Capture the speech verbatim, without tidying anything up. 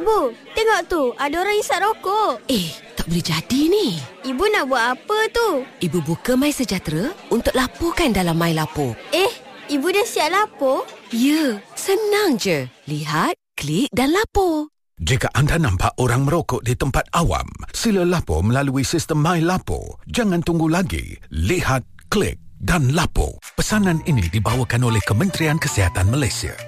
Ibu, tengok tu, ada orang isap rokok. Eh, tak boleh jadi ni. Ibu nak buat apa tu? Ibu buka MySejahtera untuk laporkan dalam MyLapor. Eh, ibu dah siap lapor? Ya, senang je. Lihat, klik dan lapor. Jika anda nampak orang merokok di tempat awam, sila lapor melalui sistem MyLapor. Jangan tunggu lagi. Lihat, klik dan lapor. Pesanan ini dibawakan oleh Kementerian Kesihatan Malaysia.